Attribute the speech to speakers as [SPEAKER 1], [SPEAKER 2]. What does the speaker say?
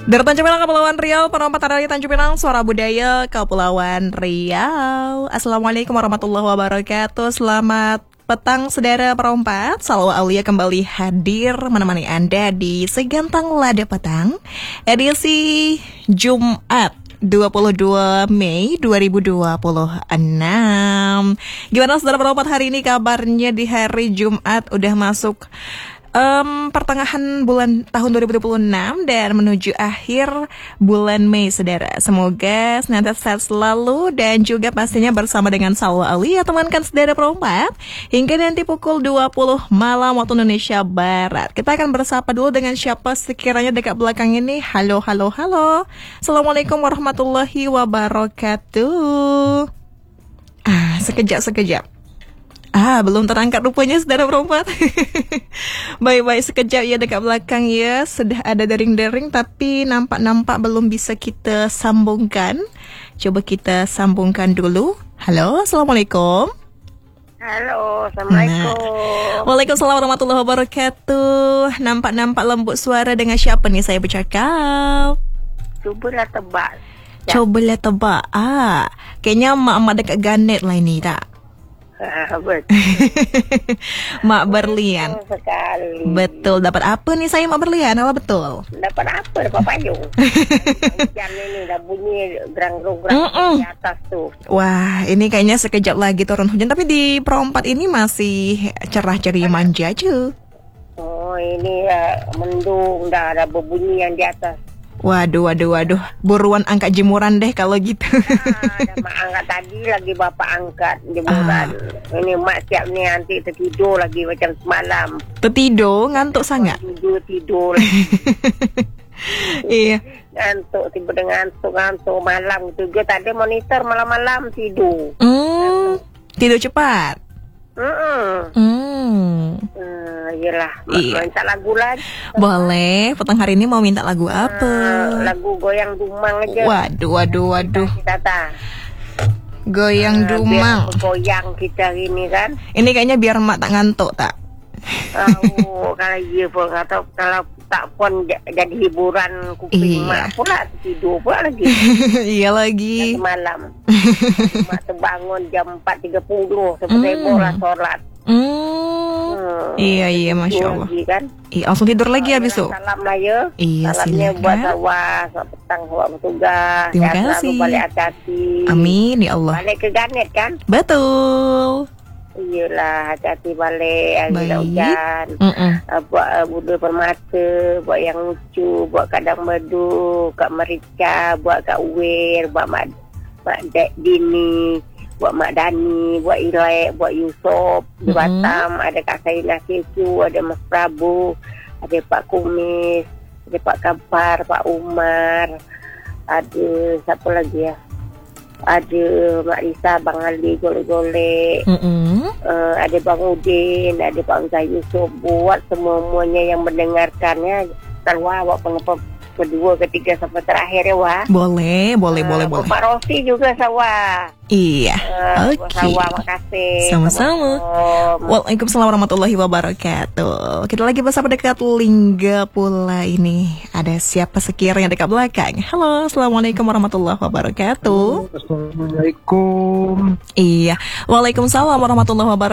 [SPEAKER 1] Dari Tanjung Pinang, Kepulauan Riau, perompak dari Tanjung Pinang, Suara Budaya, Kepulauan Riau. Assalamualaikum warahmatullahi wabarakatuh. Selamat petang, saudara perompak. Salwa Aulia kembali hadir menemani Anda di Segantang Lada Petang, edisi Jumat 22 Mei 2026. Gimana saudara perompak hari ini kabarnya di hari Jumat? Udah masuk pertengahan bulan tahun 2026 dan menuju akhir bulan Mei, saudara. Semoga senantiasa sehat selalu dan juga pastinya bersama dengan Salwa Aulia, temankan saudara perompak hingga nanti pukul 20 malam waktu Indonesia Barat. Kita akan bersapa dulu dengan siapa sekiranya dekat belakang ini. Halo. Assalamualaikum warahmatullahi wabarakatuh. Sekejap. Belum terangkat rupanya saudara perempat. Baik, sekejap ya dekat belakang ya. Sudah ada dering-dering tapi nampak belum bisa kita sambungkan. Coba kita sambungkan dulu. Halo, Assalamualaikum.
[SPEAKER 2] Halo, Assalamualaikum.
[SPEAKER 1] Waalaikumsalam warahmatullahi wabarakatuh. Nampak lembut suara. Dengan siapa nih saya bercakap?
[SPEAKER 2] Cubalah tebak.
[SPEAKER 1] Cobalah tebak. Kayaknya mak dekat Ganet lah ini tak?
[SPEAKER 2] Betul.
[SPEAKER 1] Mak Berlian.
[SPEAKER 2] Sekali.
[SPEAKER 1] Betul. Dapat apa nih saya Mak Berlian? Apa betul?
[SPEAKER 2] Dapat apa? Dapat payung. Hujan ini dah bunyi gerang-gerang di atas tuh.
[SPEAKER 1] Wah, ini kayaknya sekejap lagi turun hujan. Tapi di perompat ini masih cerah ceria manja aja.
[SPEAKER 2] Oh, ini mendung dah ada berbunyi yang di atas.
[SPEAKER 1] Waduh. Buruan angkat jemuran deh kalau gitu.
[SPEAKER 2] Ada mak angkat tadi lagi bapak angkat jemuran. Ini mak siap nih nanti tertidur lagi macam semalam.
[SPEAKER 1] Tertidur, ngantuk sangat.
[SPEAKER 2] Tidur.
[SPEAKER 1] Iya.
[SPEAKER 2] Ngantuk, tiba-tiba ngantuk malam juga. Tak ada monitor malam-malam tidur.
[SPEAKER 1] Tidur cepat.
[SPEAKER 2] Yelah, minta lagu lagi.
[SPEAKER 1] Boleh, petang hari ini mau minta lagu apa?
[SPEAKER 2] Lagu Goyang Dumang aja.
[SPEAKER 1] Waduh.
[SPEAKER 2] Tata.
[SPEAKER 1] Goyang Dumang.
[SPEAKER 2] Biar goyang kita ini kan.
[SPEAKER 1] Ini kayaknya biar mak tak ngantuk tak?
[SPEAKER 2] Kalau iya pun atau kalau tak pun jadi hiburan kuping mak pula tidur pula lagi.
[SPEAKER 1] Iya lagi.
[SPEAKER 2] Malam. Mak terbangun jam 4.30 seperti bola solat.
[SPEAKER 1] Iya, Masya Allah
[SPEAKER 2] kan?
[SPEAKER 1] Iya, langsung tidur lagi habis tuh.
[SPEAKER 2] Salam lah ya.
[SPEAKER 1] Iya,
[SPEAKER 2] salamnya
[SPEAKER 1] silakan.
[SPEAKER 2] buat sawah, selamat petang buat bertugas.
[SPEAKER 1] Terima kasih.
[SPEAKER 2] Balik hati-hati.
[SPEAKER 1] Amin ya Allah.
[SPEAKER 2] Balik ke Ganet kan?
[SPEAKER 1] Betul.
[SPEAKER 2] Iyalah, hati-hati balik hari hujan. Buat Buddha Permata, buat yang lucu, buat Kadang Merdu, Kak Merica, buat Kak Uwir, buat Mak Dini, buat Mak Dani, buat Ilek, buat Yusof di Batam, ada Kak Sainah Kecu, ada Mas Prabu, ada Pak Kumis, ada Pak Kampar, Pak Umar, ada siapa lagi ya? Ada Mak Risa, Bang Ali, Golek-Golek, ada Bang Udin, ada Pak Ustaz Yusof, buat semuanya yang mendengarkannya. Terwah, buat pengepap kedua, ketiga sampai terakhir ya wah.
[SPEAKER 1] Boleh.
[SPEAKER 2] Pak Rosi juga sawah.
[SPEAKER 1] Iya. Oke.
[SPEAKER 2] Sawah, makasih.
[SPEAKER 1] Sama-sama. Waalaikumsalam warahmatullahi wabarakatuh. Kita lagi bersama dekat Lingga pula ini. Ada siapa sekiranya dekat belakang? Halo, assalamualaikum warahmatullahi wabarakatuh.
[SPEAKER 3] Assalamualaikum.
[SPEAKER 1] Iya. Waalaikumsalam warahmatullahi wabarakatuh.